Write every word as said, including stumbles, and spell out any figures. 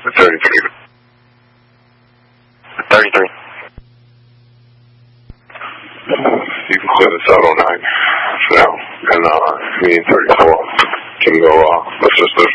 thirty-three. thirty-three. You can clear this out oh nine for now. And uh, me and thirty-four can go uh, assist us.